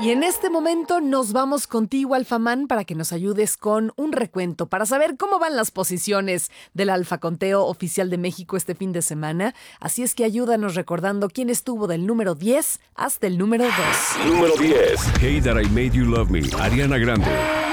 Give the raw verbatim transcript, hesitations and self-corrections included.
Y en este momento nos vamos contigo, Alfamán, para que nos ayudes con un recuento, para saber cómo van las posiciones del Alfaconteo Oficial de México este fin de semana. Así es que ayúdanos recordando quién estuvo del número diez hasta el número dos. Número diez. Hey That I Made You Love Me, Ariana Grande.